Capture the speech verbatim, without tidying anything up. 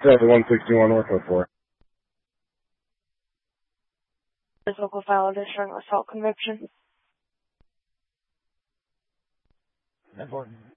Delta one sixty-one, work code four. This local file registering assault conviction. Important.